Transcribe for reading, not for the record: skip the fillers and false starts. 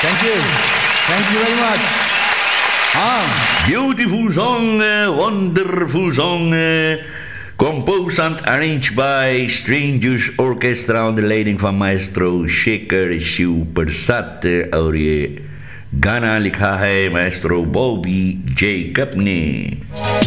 Thank you very much. Beautiful song, wonderful song, composed and arranged by Strangers Orchestra onder leiding van maestro Shekhar Shiv Prasad. और ये गाना लिखा है maestro Bobby Jacob ने.